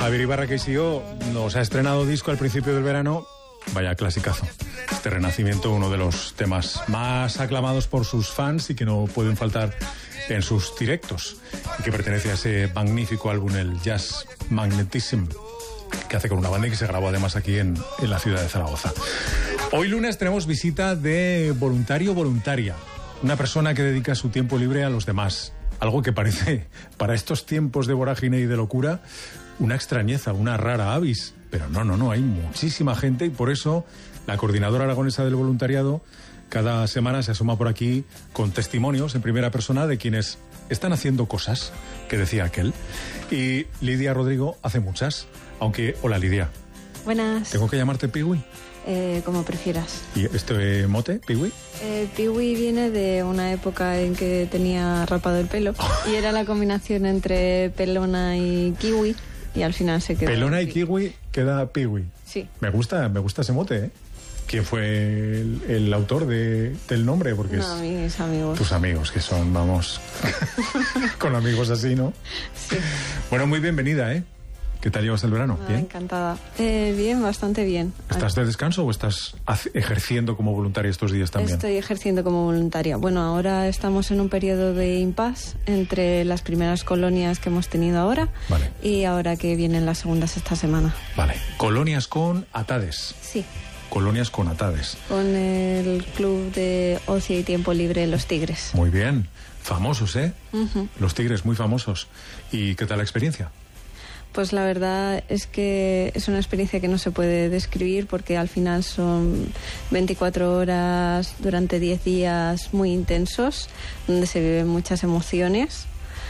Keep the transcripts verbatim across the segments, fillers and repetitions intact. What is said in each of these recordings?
Javier Ibarra Queixió nos ha estrenado disco al principio del verano. Vaya clasicazo. Este Renacimiento, uno de los temas más aclamados por sus fans y que no pueden faltar en sus directos, y que pertenece a ese magnífico álbum, el Jazz Magnetism, que hace con una banda y que se grabó además aquí en, en la ciudad de Zaragoza. Hoy lunes tenemos visita de voluntario voluntaria, una persona que dedica su tiempo libre a los demás, algo que parece, para estos tiempos de vorágine y de locura, una extrañeza, una rara avis. Pero no, no, no, hay muchísima gente y por eso la Coordinadora Aragonesa del Voluntariado cada semana se asoma por aquí con testimonios en primera persona de quienes están haciendo cosas, que decía aquel. Y Lidia Rodrigo hace muchas, aunque... Hola, Lidia. Buenas. ¿Tengo que llamarte Piwi? Eh, como prefieras. ¿Y este mote, Piwi? Eh, Piwi viene de una época en que tenía rapado el pelo y era la combinación entre pelona y kiwi y al final se quedó... Pelona y kiwi queda Piwi. Sí. Me gusta, me gusta ese mote, ¿eh? ¿Quién fue el, el autor de, del nombre? Porque no, es mis amigos. Tus amigos, que son, vamos, con amigos así, ¿no? Sí. Bueno, muy bienvenida, ¿eh? ¿Qué tal llevas el verano? Ah, ¿Bien? Encantada. Eh, bien, bastante bien. ¿Estás de descanso o estás ejerciendo como voluntaria estos días también? Estoy ejerciendo como voluntaria. Bueno, ahora estamos en un periodo de impasse entre las primeras colonias que hemos tenido ahora, vale, y ahora que vienen las segundas esta semana. Vale. Colonias con Atades. Sí. Colonias con Atades. Con el Club de Ocio y Tiempo Libre Los Tigres. Muy bien. Famosos, ¿eh? Uh-huh. Los Tigres, muy famosos. ¿Y qué tal la experiencia? Pues la verdad es que es una experiencia que no se puede describir porque al final son veinticuatro horas durante diez días muy intensos, donde se viven muchas emociones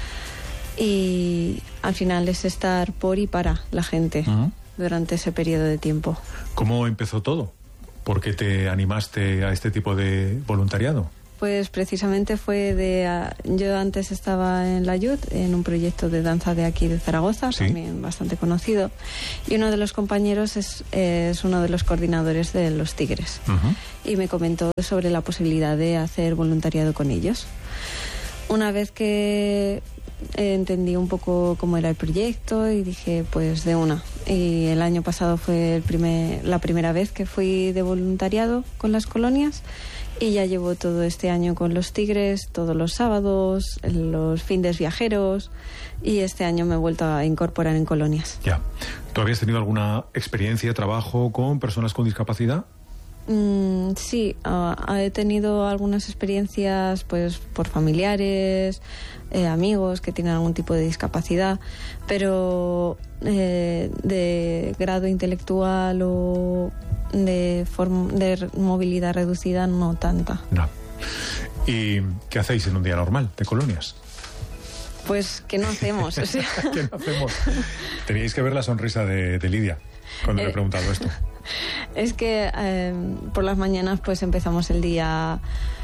y al final es estar por y para la gente uh-huh. durante ese periodo de tiempo. ¿Cómo empezó todo? ¿Por qué te animaste a este tipo de voluntariado? Pues precisamente fue de... Uh, yo antes estaba en la Yut, en un proyecto de danza de aquí de Zaragoza, ¿sí? También bastante conocido, y uno de los compañeros es, es uno de los coordinadores de Los Tigres, uh-huh. y me comentó sobre la posibilidad de hacer voluntariado con ellos. Una vez que entendí un poco cómo era el proyecto y dije, pues de una. Y el año pasado fue el primer, la primera vez que fui de voluntariado con las colonias. Y ya llevo todo este año con Los Tigres, todos los sábados, los fines viajeros, y este año me he vuelto a incorporar en colonias. Ya. ¿Tú habías tenido alguna experiencia, trabajo con personas con discapacidad? Mm, sí, uh, he tenido algunas experiencias pues por familiares, eh, amigos que tienen algún tipo de discapacidad, pero eh, de grado intelectual o de, form- de movilidad reducida no tanta. No. ¿Y qué hacéis en un día normal de colonias? Pues que no hacemos. O sea... ¿Qué no hacemos? Teníais que ver la sonrisa de, de Lidia cuando eh... le he preguntado esto. Es que eh, por las mañanas pues empezamos el día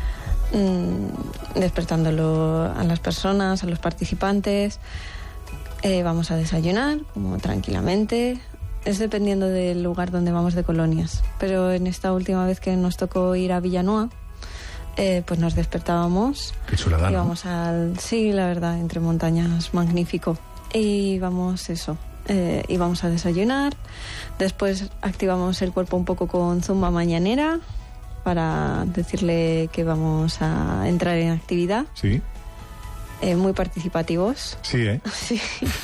mmm, despertándolo a las personas, a los participantes. Eh, vamos a desayunar como tranquilamente. Es dependiendo del lugar donde vamos de colonias. Pero en esta última vez que nos tocó ir a Villanueva, eh, pues nos despertábamos. Qué chulada, íbamos ¿no? al... Sí, la verdad, entre montañas, magnífico. Y vamos eso... Eh, íbamos a desayunar, después activamos el cuerpo un poco con zumba mañanera para decirle que vamos a entrar en actividad. Sí. Eh, muy participativos. Sí, ¿eh? Sí.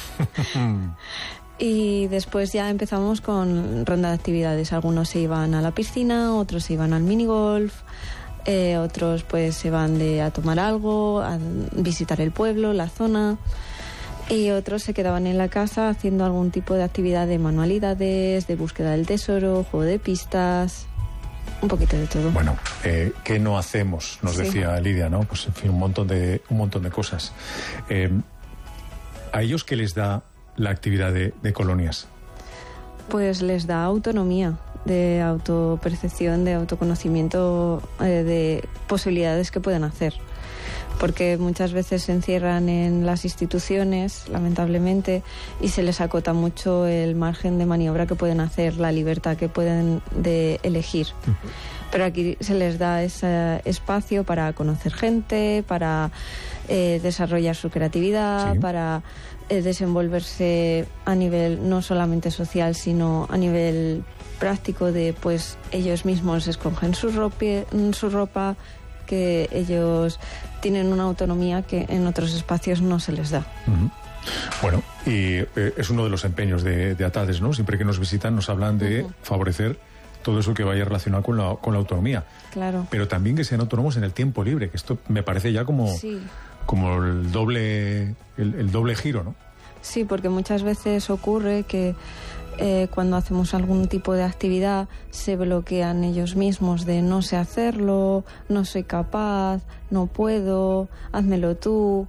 Y después ya empezamos con ronda de actividades. Algunos se iban a la piscina, otros se iban al minigolf, eh, otros pues se van de a tomar algo, a visitar el pueblo, la zona. Y otros se quedaban en la casa haciendo algún tipo de actividad de manualidades, de búsqueda del tesoro, juego de pistas, un poquito de todo. Bueno, eh, ¿qué no hacemos? Nos sí. decía Lidia, ¿no? Pues en fin, un montón de, un montón de cosas. Eh, ¿A ellos qué les da la actividad de, de colonias? Pues les da autonomía, de autopercepción, de autoconocimiento, eh, de posibilidades que pueden hacer. Porque muchas veces se encierran en las instituciones, lamentablemente, y se les acota mucho el margen de maniobra que pueden hacer, la libertad que pueden de elegir. Uh-huh. Pero aquí se les da ese espacio para conocer gente, para eh, desarrollar su creatividad, sí. para eh, desenvolverse a nivel no solamente social, sino a nivel práctico de, pues, ellos mismos escogen su ropa, su ropa, que ellos tienen una autonomía que en otros espacios no se les da. Uh-huh. Bueno, y eh, es uno de los empeños de, de Atades, ¿no? Siempre que nos visitan nos hablan de uh-huh. favorecer todo eso que vaya relacionado con la, con la autonomía. Claro. Pero también que sean autónomos en el tiempo libre, que esto me parece ya como, sí. como el doble el, el doble giro, ¿no? Sí, porque muchas veces ocurre que eh, cuando hacemos algún tipo de actividad se bloquean ellos mismos de no sé hacerlo, no soy capaz, no puedo, házmelo tú.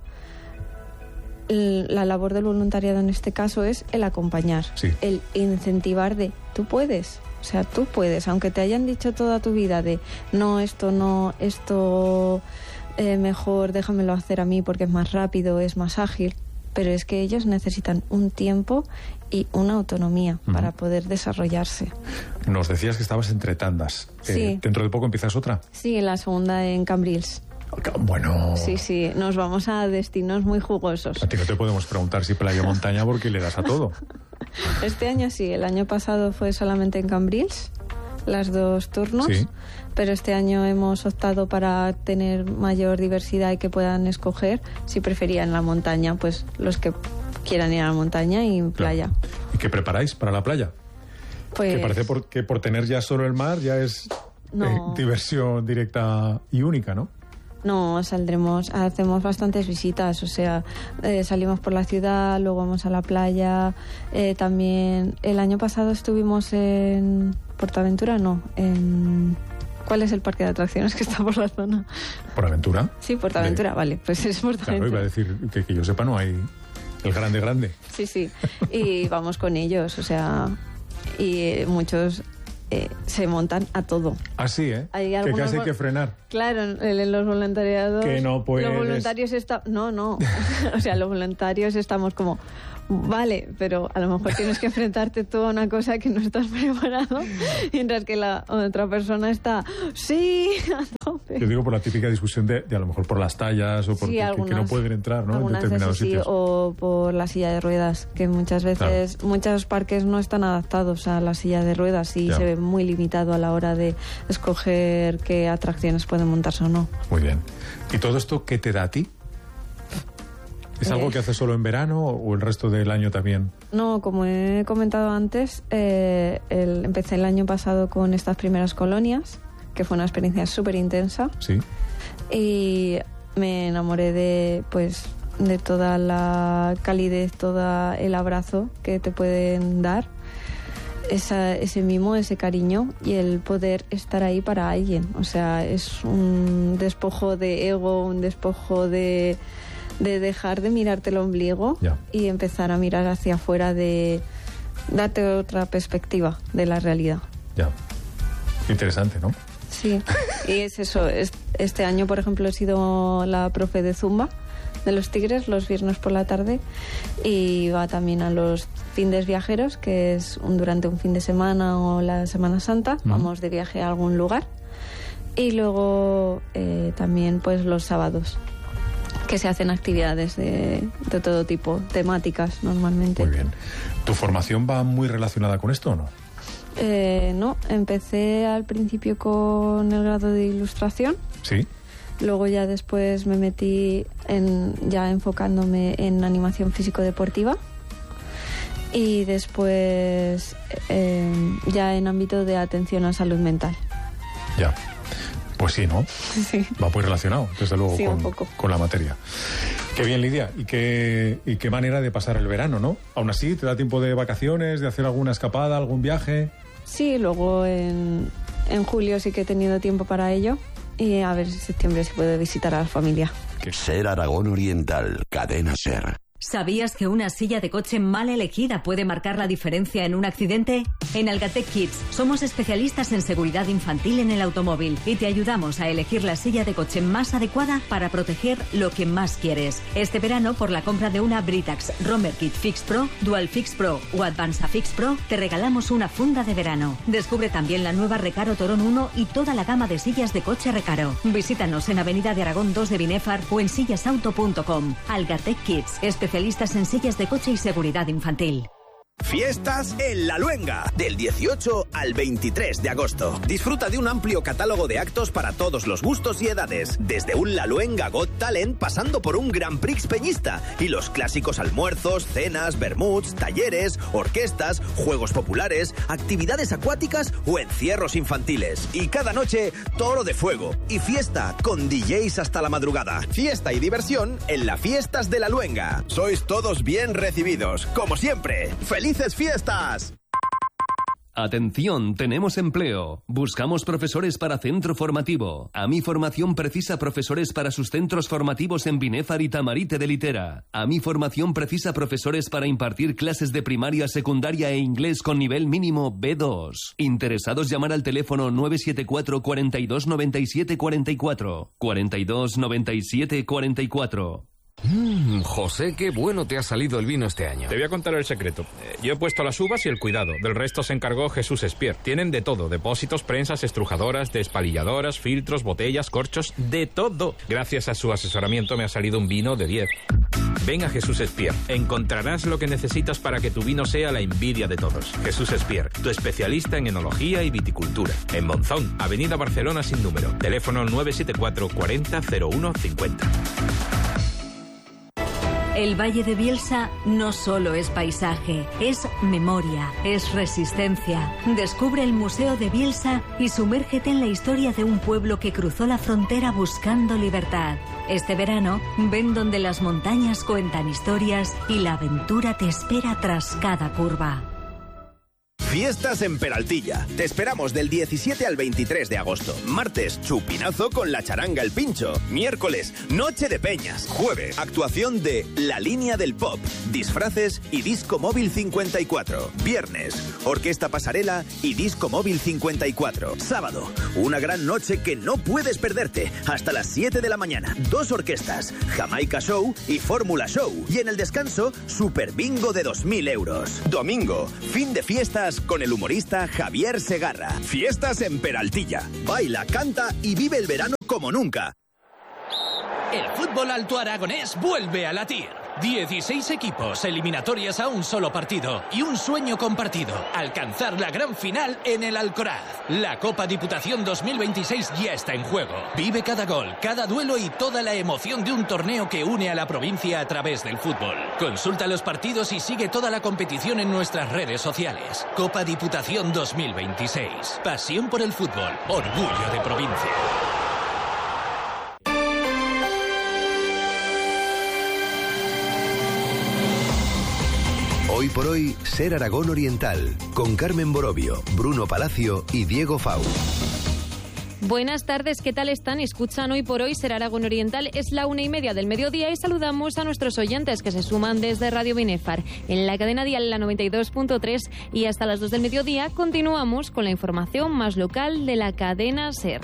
La labor del voluntariado en este caso es el acompañar, sí. el incentivar de tú puedes. O sea, tú puedes, aunque te hayan dicho toda tu vida de no, esto no, esto eh, mejor déjamelo hacer a mí porque es más rápido, es más ágil, pero es que ellos necesitan un tiempo y una autonomía uh-huh. para poder desarrollarse. Nos decías que estabas entre tandas. Sí. Eh, ¿Dentro de poco empiezas otra? Sí, la segunda en Cambrils. Bueno... Sí, sí, nos vamos a destinos muy jugosos. A ti no te podemos preguntar si playa o montaña porque le das a todo. Este año sí, el año pasado fue solamente en Cambrils, las dos turnos, sí. pero este año hemos optado para tener mayor diversidad y que puedan escoger si preferían la montaña, pues los que quieran ir a la montaña y playa. Claro. ¿Y qué preparáis para la playa? Pues... Que parece por, que por tener ya solo el mar ya es no. eh, diversión directa y única, ¿no? No, saldremos, hacemos bastantes visitas, o sea, eh, salimos por la ciudad, luego vamos a la playa, eh, también el año pasado estuvimos en Portaventura, no, en... ¿Cuál es el parque de atracciones que está por la zona? ¿Portaventura? Sí, Portaventura, de... vale, pues es Portaventura. Claro, iba a decir que, que yo sepa no hay el grande grande. Sí, sí, y vamos con ellos, o sea, y eh, muchos... Eh, se montan a todo. Así, ¿eh? Hay que casi hay que frenar. Claro, en los voluntariados... Que no puedes... Los voluntarios están... No, no. O sea, los voluntarios estamos como... Vale, pero a lo mejor tienes que enfrentarte tú a una cosa que no estás preparado, mientras que la otra persona está... ¡Sí! A tope. Yo digo por la típica discusión de, de a lo mejor por las tallas o por sí, que, algunas, que no pueden entrar, ¿no? En determinados sí, sitios. O por la silla de ruedas, que muchas veces... Claro. Muchos parques no están adaptados a la silla de ruedas y ya. Se ve muy limitado a la hora de escoger qué atracciones pueden montarse o no. Muy bien. ¿Y todo esto qué te da a ti? ¿Es algo que haces solo en verano o el resto del año también? No, como he comentado antes, eh, el, empecé el año pasado con estas primeras colonias, que fue una experiencia súper intensa. Sí. Y me enamoré de, pues, de toda la calidez, todo el abrazo que te pueden dar, esa, ese mimo, ese cariño y el poder estar ahí para alguien. O sea, es un despojo de ego, un despojo de... de dejar de mirarte el ombligo ya. Y empezar a mirar hacia afuera, de darte otra perspectiva de la realidad. Ya. Interesante, ¿no? Sí, y es eso. Es, este año, por ejemplo, he sido la profe de Zumba de los Tigres los viernes por la tarde y va también a los findes viajeros, que es un, durante un fin de semana o la Semana Santa, mm. vamos de viaje a algún lugar. Y luego eh, también pues los sábados, que se hacen actividades de, de todo tipo, temáticas normalmente. Muy bien. ¿Tu formación va muy relacionada con esto o no? Eh, no, empecé al principio con el grado de ilustración. Sí. Luego ya después me metí en, ya enfocándome en animación físico-deportiva. Y después eh, ya en ámbito de atención a salud mental. Ya. Pues sí, ¿no? Sí. Va muy relacionado, desde luego, sí, con, un poco. con la materia. Qué bien, Lidia. Y qué, y qué manera de pasar el verano, ¿no? Aún así, ¿te da tiempo de vacaciones, de hacer alguna escapada, algún viaje? Sí, luego en, en julio sí que he tenido tiempo para ello. Y a ver si en septiembre se puede visitar a la familia. Ser Aragón Oriental, Cadena Ser. ¿Sabías que una silla de coche mal elegida puede marcar la diferencia en un accidente? En Algatec Kids somos especialistas en seguridad infantil en el automóvil y te ayudamos a elegir la silla de coche más adecuada para proteger lo que más quieres. Este verano, por la compra de una Britax Romer Kit Fix Pro, Dual Fix Pro o Advanza Fix Pro, te regalamos una funda de verano. Descubre también la nueva Recaro Torón uno y toda la gama de sillas de coche Recaro. Visítanos en Avenida de Aragón dos de Binefar o en sillasauto punto com. Algatec Kids, especialistas en sillas de coche y seguridad infantil. Fiestas en La Luenga, del dieciocho al veintitrés de agosto. Disfruta de un amplio catálogo de actos para todos los gustos y edades, desde un La Luenga Got Talent pasando por un Grand Prix peñista y los clásicos almuerzos, cenas, vermuts, talleres, orquestas, juegos populares, actividades acuáticas o encierros infantiles. Y cada noche, toro de fuego y fiesta con D Js hasta la madrugada. Fiesta y diversión en las Fiestas de La Luenga. Sois todos bien recibidos, como siempre. ¡Feliz ¡Felices fiestas! Atención, tenemos empleo. Buscamos profesores para centro formativo. A mi formación precisa profesores para sus centros formativos en Binefar y Tamarite de Litera. A mi formación precisa profesores para impartir clases de primaria, secundaria e inglés con nivel mínimo B dos. Interesados, llamar al teléfono nueve siete cuatro, cuarenta y dos, noventa y siete, cuarenta y cuatro. cuarenta y dos, noventa y siete, cuarenta y cuatro. Mmm, José, qué bueno te ha salido el vino este año. Te voy a contar el secreto. Yo he puesto las uvas y el cuidado. Del resto se encargó Jesús Espier. Tienen de todo. Depósitos, prensas, estrujadoras, despalilladoras, filtros, botellas, corchos, de todo. Gracias a su asesoramiento me ha salido un vino de diez. Ven a Jesús Espier. Encontrarás lo que necesitas para que tu vino sea la envidia de todos. Jesús Espier, tu especialista en enología y viticultura. En Monzón, Avenida Barcelona sin número. Teléfono nueve siete cuatro, cuarenta, cero uno, cincuenta. El Valle de Bielsa no solo es paisaje, es memoria, es resistencia. Descubre el Museo de Bielsa y sumérgete en la historia de un pueblo que cruzó la frontera buscando libertad. Este verano, ven donde las montañas cuentan historias y la aventura te espera tras cada curva. Fiestas en Peraltilla. Te esperamos del diecisiete al veintitrés de agosto. Martes, chupinazo con la charanga El Pincho. Miércoles, noche de peñas. Jueves, actuación de La Línea del Pop, disfraces y Disco Móvil cincuenta y cuatro. Viernes, Orquesta Pasarela y Disco Móvil cincuenta y cuatro. Sábado, una gran noche que no puedes perderte. Hasta las siete de la mañana. Dos orquestas, Jamaica Show y Fórmula Show. Y en el descanso, Super Bingo de dos mil euros. Domingo, fin de fiestas con el humorista Javier Segarra. Fiestas en Peraltilla. Baila, canta y vive el verano como nunca. El fútbol alto aragonés vuelve a latir. dieciséis equipos, eliminatorias a un solo partido y un sueño compartido: alcanzar la gran final en el Alcoraz. La Copa Diputación dos mil veintiséis ya está en juego. Vive cada gol, cada duelo y toda la emoción de un torneo que une a la provincia a través del fútbol. Consulta los partidos y sigue toda la competición en nuestras redes sociales. Copa Diputación dos mil veintiséis. Pasión por el fútbol. Orgullo de provincia. Hoy por hoy, Ser Aragón Oriental, con Carmen Borovio, Bruno Palacio y Diego Fau. Buenas tardes, ¿qué tal están? Escuchan Hoy por Hoy, Ser Aragón Oriental. Es la una y media del mediodía y saludamos a nuestros oyentes que se suman desde Radio Binefar. En la cadena dial la noventa y dos punto tres y hasta las dos del mediodía continuamos con la información más local de la cadena SER.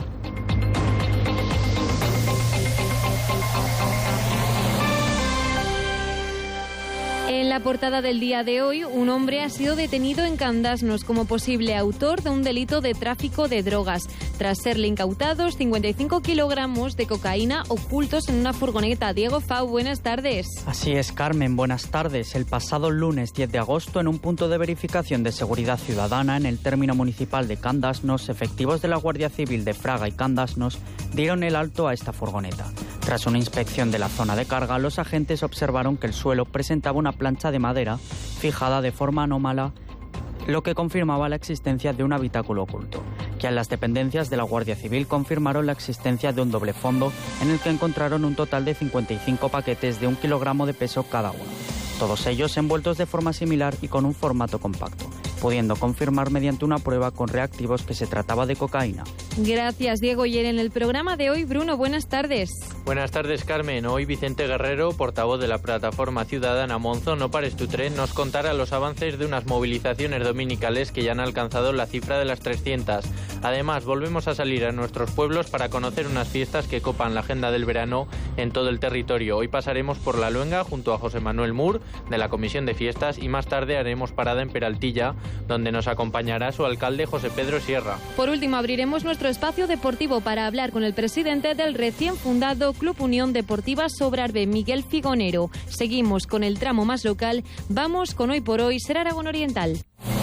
En la portada del día de hoy, un hombre ha sido detenido en Candasnos como posible autor de un delito de tráfico de drogas, tras serle incautados cincuenta y cinco kilogramos de cocaína ocultos en una furgoneta. Diego Fau, buenas tardes. Así es, Carmen, buenas tardes. El pasado lunes diez de agosto, en un punto de verificación de seguridad ciudadana en el término municipal de Candasnos, efectivos de la Guardia Civil de Fraga y Candasnos dieron el alto a esta furgoneta. Tras una inspección de la zona de carga, los agentes observaron que el suelo presentaba una plancha de madera fijada de forma anómala, lo que confirmaba la existencia de un habitáculo oculto. Ya en las dependencias de la Guardia Civil confirmaron la existencia de un doble fondo en el que encontraron un total de cincuenta y cinco paquetes de un kilogramo de peso cada uno, todos ellos envueltos de forma similar y con un formato compacto, pudiendo confirmar mediante una prueba con reactivos que se trataba de cocaína. Gracias, Diego. Y en el programa de hoy, Bruno, buenas tardes. Buenas tardes, Carmen. Hoy Vicente Guerrero, portavoz de la plataforma ciudadana Monzón No Pares tu Tren, nos contará los avances de unas movilizaciones dominicales que ya han alcanzado la cifra de las trescientas. Además, volvemos a salir a nuestros pueblos para conocer unas fiestas que copan la agenda del verano en todo el territorio. Hoy pasaremos por La Luenga junto a José Manuel Mur, de la Comisión de Fiestas, y más tarde haremos parada en Peraltilla, donde nos acompañará su alcalde José Pedro Sierra. Por último, abriremos nuestro espacio deportivo para hablar con el presidente del recién fundado Club Unión Deportiva Sobrarbe, Miguel Figonero. Seguimos con el tramo más local. Vamos con Hoy por Hoy, Ser Aragón Oriental.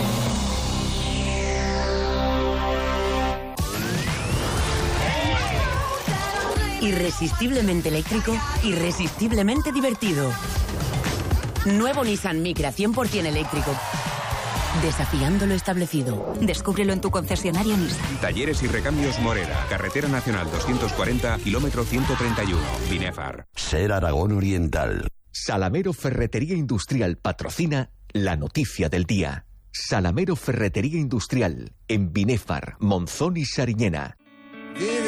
Irresistiblemente eléctrico, irresistiblemente divertido. Nuevo Nissan Micra cien por ciento eléctrico. Desafiando lo establecido. Descúbrelo en tu concesionario Nissan. Talleres y recambios Morera. Carretera Nacional doscientos cuarenta, kilómetro ciento treinta y uno. Binefar. Ser Aragón Oriental. Salamero Ferretería Industrial patrocina la noticia del día. Salamero Ferretería Industrial en Binefar, Monzón y Sariñena.